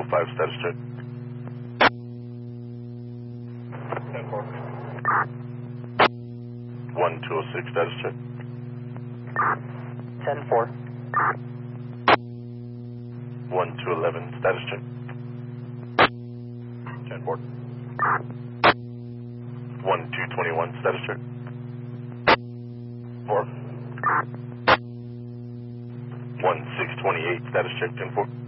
105 status check. 10-4. 1206 status check. 10-4. 1211 status check. 10-4. 1221 status check. 4. 1628 status check. 10-4.